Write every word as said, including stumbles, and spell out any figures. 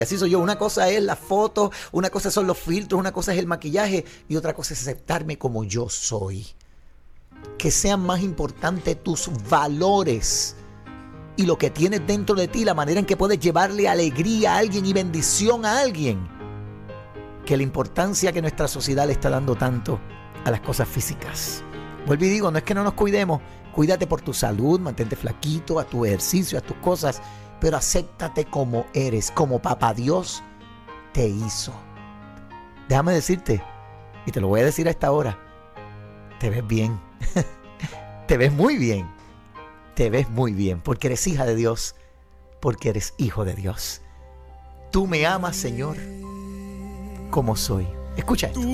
Así soy yo. Una cosa es la foto, una cosa son los filtros, una cosa es el maquillaje y otra cosa es aceptarme como yo soy. Que sean más importantes tus valores y lo que tienes dentro de ti, la manera en que puedes llevarle alegría a alguien y bendición a alguien, que la importancia que nuestra sociedad le está dando tanto a las cosas físicas. Vuelvo y digo, no es que no nos cuidemos, cuídate por tu salud, mantente flaquito, a tu ejercicio, a tus cosas, pero acéptate como eres, como papá Dios te hizo. Déjame decirte, y te lo voy a decir a esta hora, te ves bien, te ves muy bien, te ves muy bien, porque eres hija de Dios, porque eres hijo de Dios. Tú me amas, Señor, como soy. Escucha esto.